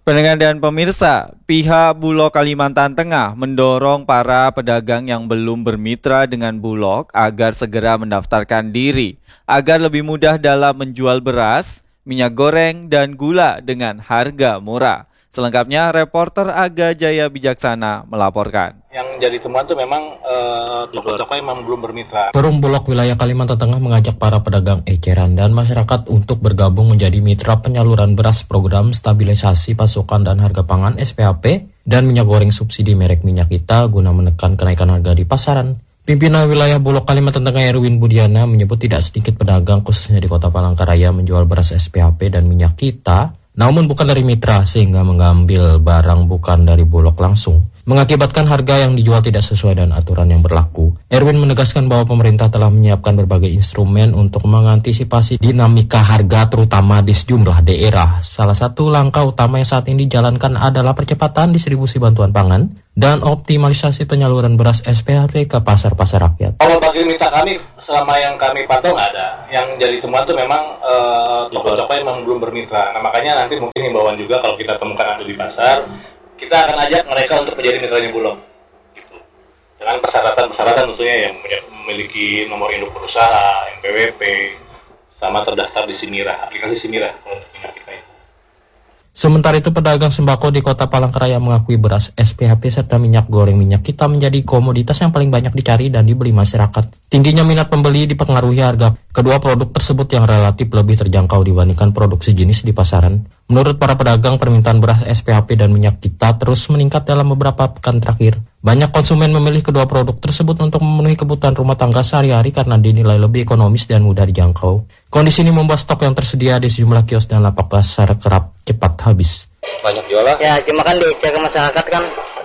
Pendengar dan pemirsa, pihak Bulog Kalimantan Tengah mendorong para pedagang yang belum bermitra dengan Bulog agar segera mendaftarkan diri, agar lebih mudah dalam menjual beras, minyak goreng, dan gula dengan harga murah. Selengkapnya, reporter Aga Jaya Bijaksana melaporkan. Yang jadi temuan tuh memang toko-toko yang belum bermitra. Forum Bulog Wilayah Kalimantan Tengah mengajak para pedagang eceran dan masyarakat untuk bergabung menjadi mitra penyaluran beras program stabilisasi pasokan dan harga pangan SPHP dan minyak goreng subsidi merek Minyak Kita guna menekan kenaikan harga di pasaran. Pimpinan wilayah Bulog Kalimantan Tengah Erwin Budiana menyebut tidak sedikit pedagang khususnya di Kota Palangkaraya menjual beras SPHP dan Minyak Kita namun bukan dari mitra sehingga mengambil barang bukan dari Bulog langsung, mengakibatkan harga yang dijual tidak sesuai dengan aturan yang berlaku. Erwin menegaskan bahwa pemerintah telah menyiapkan berbagai instrumen untuk mengantisipasi dinamika harga terutama di sejumlah daerah. Salah satu langkah utama yang saat ini dijalankan adalah percepatan distribusi bantuan pangan dan optimalisasi penyaluran beras SPHP ke pasar-pasar rakyat. Kalau bagi mitra kami, selama yang kami pantau nggak ada. Yang jadi temuan itu memang toko-toko yang memang belum bermitra. Nah makanya nanti mungkin himbauan juga kalau kita temukan ada di pasar, kita akan ajak mereka untuk menjadi mitranya Bulog. Gitu. Dengan persyaratan tentunya yang memiliki nomor induk berusaha, NPWP, sama terdaftar di Simira, aplikasi Simira kalau untuk minyak kita itu. Sementara itu, pedagang sembako di Kota Palangkaraya mengakui beras SPHP serta minyak goreng Minyak Kita menjadi komoditas yang paling banyak dicari dan dibeli masyarakat. Tingginya minat pembeli dipengaruhi harga kedua produk tersebut yang relatif lebih terjangkau dibandingkan produk sejenis di pasaran. Menurut para pedagang, permintaan beras SPHP dan Minyak Kita terus meningkat dalam beberapa pekan terakhir. Banyak konsumen memilih kedua produk tersebut untuk memenuhi kebutuhan rumah tangga sehari-hari karena dinilai lebih ekonomis dan mudah dijangkau. Kondisi ini membuat stok yang tersedia di sejumlah kios dan lapak pasar kerap cepat habis. Banyak jualan? Ya, cuma kan diecer ke masyarakat kan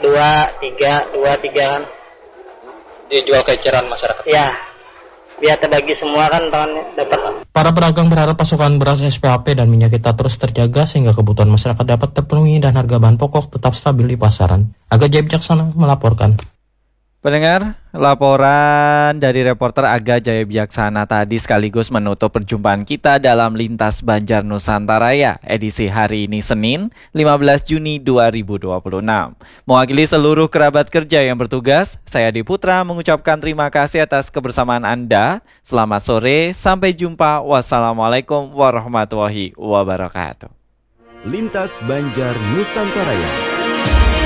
2-3 kan. Dijual ke eceran masyarakat? Ya, biar terbagi semua kan dapat. Para pedagang berharap pasokan beras SPHP dan Minyak Kita terus terjaga sehingga kebutuhan masyarakat dapat terpenuhi dan harga bahan pokok tetap stabil di pasaran. Aga Jaya Bijaksana melaporkan. Pendengar, laporan dari reporter Aga Jaya Bijaksana tadi sekaligus menutup perjumpaan kita dalam Lintas Banjar Nusantaraya edisi hari ini Senin 15 Juni 2026. Mewakili seluruh kerabat kerja yang bertugas, saya Adi Putra mengucapkan terima kasih atas kebersamaan Anda. Selamat sore, sampai jumpa. Wassalamualaikum warahmatullahi wabarakatuh. Lintas Banjar Nusantaraya.